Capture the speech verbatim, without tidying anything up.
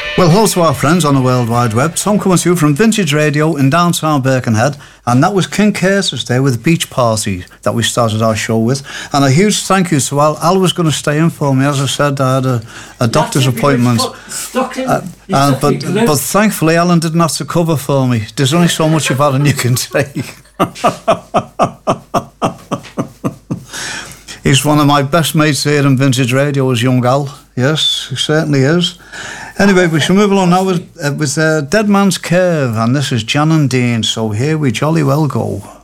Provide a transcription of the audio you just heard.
Well, hello to our friends on the World Wide Web. Tom coming to you from Vintage Radio in downtown Birkenhead. And that was King Curtis there with Beach Party that we started our show with. And a huge thank you to Al. Al was going to stay in for me. As I said, I had a, a doctor's appointment. Stuck in, uh, uh, but, but thankfully, Alan didn't have to cover for me. There's only so much of Alan you can take. He's one of my best mates here in Vintage Radio, is young Al. Yes, he certainly is. Anyway, we shall move along now with, uh, with uh, Dead Man's Curve, and this is Jan and Dean, so here we jolly well go.